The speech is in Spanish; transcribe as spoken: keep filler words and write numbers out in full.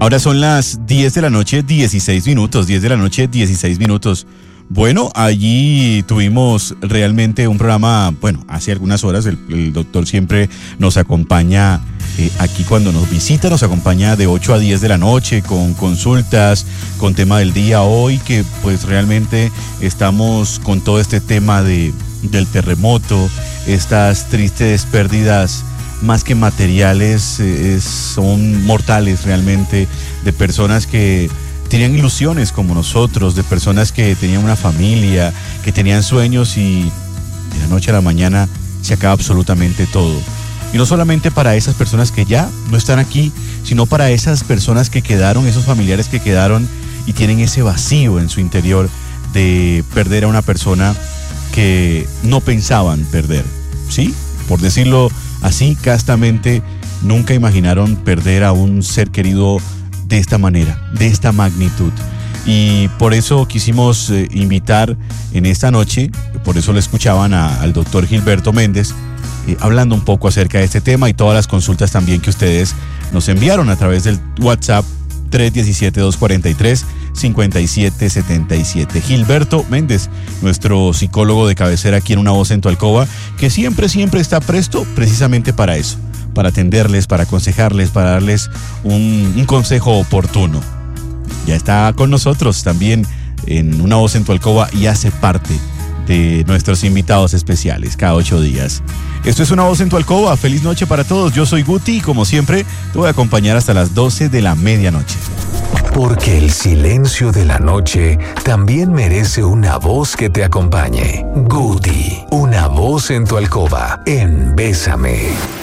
Ahora son las diez de la noche, dieciséis minutos, diez de la noche, dieciséis minutos. Bueno, allí tuvimos realmente un programa, bueno, hace algunas horas el, el doctor siempre nos acompaña eh, aquí cuando nos visita, nos acompaña de ocho a diez de la noche con consultas, con tema del día hoy, que pues realmente estamos con todo este tema de, del terremoto, estas tristes pérdidas más que materiales, eh, son mortales realmente, de personas que tenían ilusiones como nosotros, de personas que tenían una familia, que tenían sueños y de la noche a la mañana se acaba absolutamente todo. Y no solamente para esas personas que ya no están aquí, sino para esas personas que quedaron, esos familiares que quedaron y tienen ese vacío en su interior de perder a una persona que no pensaban perder, ¿sí? Por decirlo así, castamente, nunca imaginaron perder a un ser querido de esta manera, de esta magnitud. Y por eso quisimos eh, invitar en esta noche, por eso lo escuchaban a, al doctor Gilberto Méndez, eh, hablando un poco acerca de este tema y todas las consultas también que ustedes nos enviaron a través del WhatsApp tres uno siete, dos cuatro tres, cinco siete siete siete. Gilberto Méndez, nuestro psicólogo de cabecera aquí en Una Voz en tu Alcoba, que siempre, siempre está presto precisamente para eso, para atenderles, para aconsejarles, para darles un, un consejo oportuno. Ya está con nosotros también en Una Voz en tu Alcoba y hace parte de nuestros invitados especiales cada ocho días. Esto es Una Voz en tu Alcoba. Feliz noche para todos. Yo soy Guti y como siempre te voy a acompañar hasta las doce de la medianoche. Porque el silencio de la noche también merece una voz que te acompañe. Guti, Una Voz en tu Alcoba en Bésame.